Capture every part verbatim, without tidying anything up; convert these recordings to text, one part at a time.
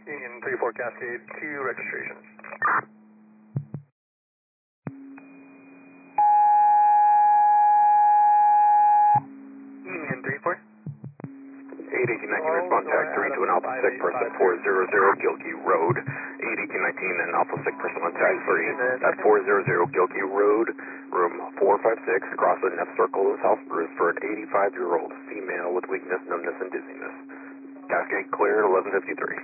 Union three four Cascade, two registrations. Union three four. eight eighteen nineteen, respond tag three to an Alpha six, person four zero zero Gilkey Road. eight eighteen nineteen and Alpha six, person on tag three at four zero zero Gilkey Road, room four five six, across the Neff Circle of South Bruce for an eighty-five year old female with weakness, numbness, and dizziness. Cascade cleared, eleven fifty-three.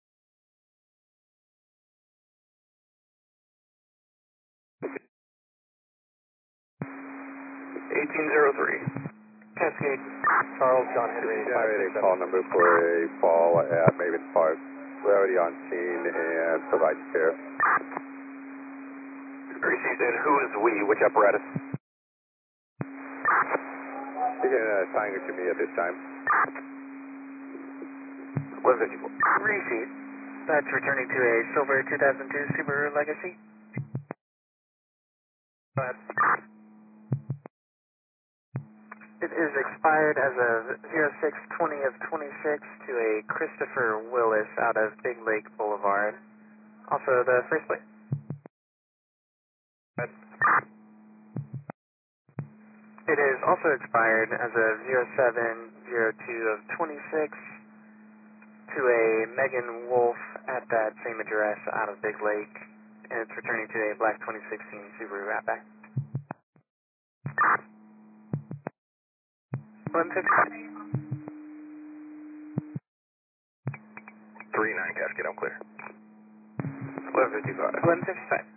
eighteen oh three. Cascade, Charles John Henry. Generate a call number for a fall at Maven Park. We're already on scene and provide care. Received in. Who is we? Which apparatus? You can uh, assign it to me at this time. eleven fifty-four. Received. That's returning to a silver two thousand two Subaru Legacy. Go ahead. It is expired as of zero six twenty of twenty-six to a Christopher Willis out of Big Lake Boulevard. Also the first plate. It is also expired as of zero seven zero two of twenty-six to a Megan Wolf at that same address out of Big Lake. And it's returning to a black twenty sixteen Subaru Outback. eleven fifty-five. three nine Cascade, I'm clear. eleven fifty-five. eleven fifty-five.